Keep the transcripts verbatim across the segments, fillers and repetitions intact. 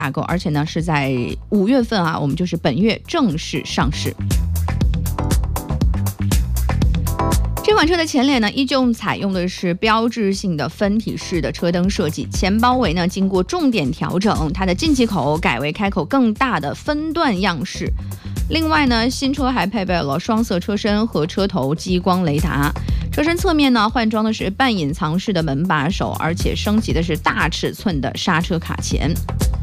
架构，而且呢是在五月份啊，我们就是本月正式上市。这款车的前脸呢，依旧采用的是标志性的分体式的车灯设计，前包围呢经过重点调整，它的进气口改为开口更大的分段样式。另外呢，新车还配备了双色车身和车头激光雷达。车身侧面呢，换装的是半隐藏式的门把手，而且升级的是大尺寸的刹车卡钳。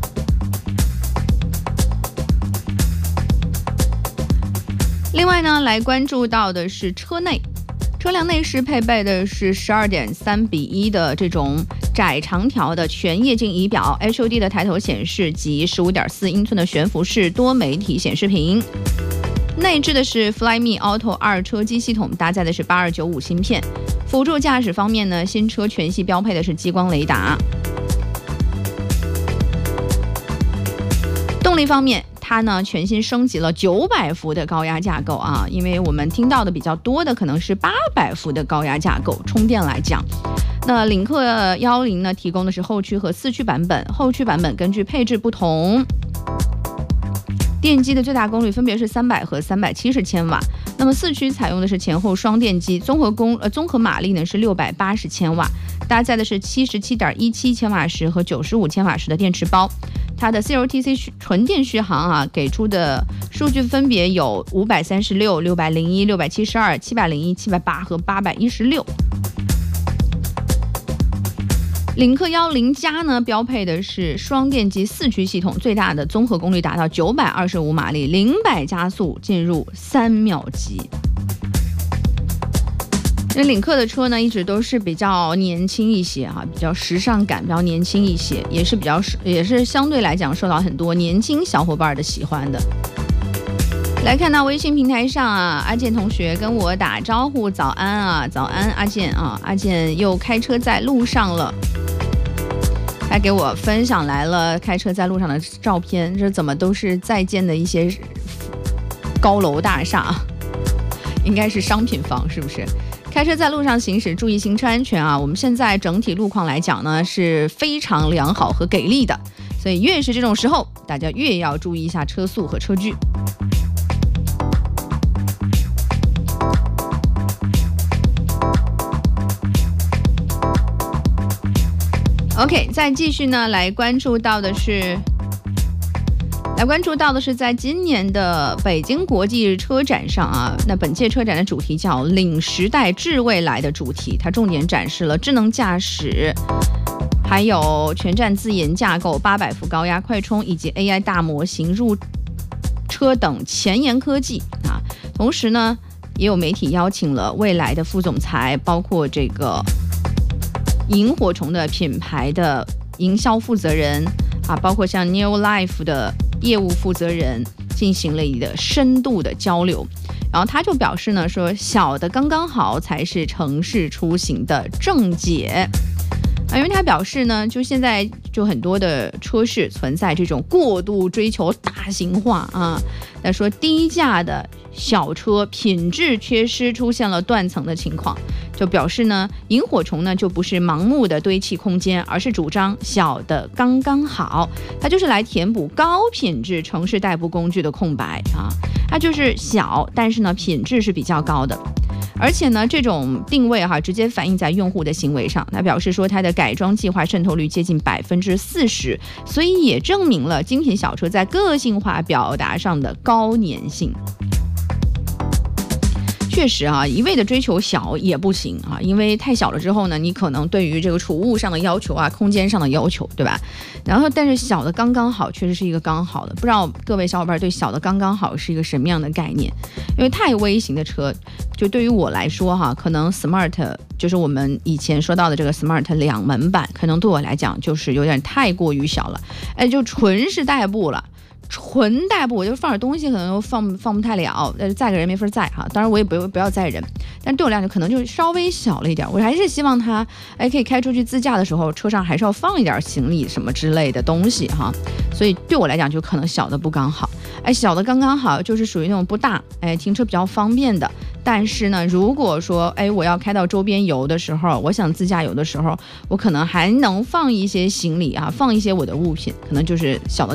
另外呢，来关注到的是车内。车辆内饰配备的是 十二点三比一 的这种窄长条的全液晶仪表 ，H U D 的抬头显示及 十五点四英寸的悬浮式多媒体显示屏。内置的是 Flyme Auto 二车机系统，搭载的是八二九五芯片。辅助驾驶方面呢，新车全系标配的是激光雷达。动力方面，它呢全新升级了九百伏的高压架构啊，因为我们听到的比较多的可能是八百伏的高压架构。充电来讲，那领克幺零呢提供的是后驱和四驱版本，后驱版本根据配置不同，电机的最大功率分别是三百和三百七十千瓦。那么四驱采用的是前后双电机，综合功呃综合马力呢是六百八十千瓦，搭载的是七十七点一七千瓦时和九十五千瓦时的电池包。它的 C L T C 纯电续航啊，给出的数据分别有五百三十六、六百零一、六百七十二、七百零一、七百八和八百一十六。领克幺零加呢，标配的是双电机四驱系统，最大的综合功率达到九百二十五马力，零百加速进入三秒级。因为领克的车呢，一直都是比较年轻一些哈、啊，比较时尚感，比较年轻一些，也是比较也是相对来讲受到很多年轻小伙伴的喜欢的。来看到微信平台上啊，阿健同学跟我打招呼，早安啊，早安阿健啊，阿健又开车在路上了。还给我分享来了开车在路上的照片，这怎么都是在建的一些高楼大厦，应该是商品房是不是？开车在路上行驶，注意行车安全啊！我们现在整体路况来讲呢，是非常良好和给力的，所以越是这种时候，大家越要注意一下车速和车距。OK， 再继续呢，来关注到的是。来关注到的是，在今年的北京国际车展上啊，那本届车展的主题叫“领时代致未来”的主题，它重点展示了智能驾驶，还有全站自研架构、八百伏高压快充以及 A I 大模型入车等前沿科技啊。同时呢，也有媒体邀请了未来的副总裁，包括这个萤火虫的品牌的营销负责人啊，包括像 New Life 的业务负责人进行了一个深度的交流，然后他就表示呢，说小的刚刚好才是城市出行的正解啊，因为他表示呢，就现在就很多的车市存在这种过度追求大型化啊，他说低价的小车品质缺失出现了断层的情况，就表示呢，萤火虫呢就不是盲目的堆砌空间，而是主张小的刚刚好，它就是来填补高品质城市代步工具的空白啊，它就是小，但是呢品质是比较高的。而且呢，这种定位哈、啊，直接反映在用户的行为上。他表示说，它的改装计划渗透率接近百分之四十，所以也证明了精品小车在个性化表达上的高粘性。确实啊，一味的追求小也不行啊，因为太小了之后呢，你可能对于这个储物上的要求啊，空间上的要求，对吧？然后，但是小的刚刚好，确实是一个刚好的。不知道各位小伙伴对小的刚刚好是一个什么样的概念？因为太微型的车，就对于我来说哈，可能 Smart 就是我们以前说到的这个 Smart 两门版，可能对我来讲就是有点太过于小了，哎，就纯是代步了。纯代步，我就放点东西，可能都放放不太了，呃，载个人没法载哈。当然我也不不要载人，但对我来讲可能就稍微小了一点。我还是希望它，哎，可以开出去自驾的时候，车上还是要放一点行李什么之类的东西哈。所以对我来讲，就可能小的不刚好，哎，小的刚刚好，就是属于那种不大，哎，停车比较方便的。但是呢，如果说，哎，我要开到周边游的时候，我想自驾游的时候，我可能还能放一些行李啊，放一些我的物品，可能就是小的。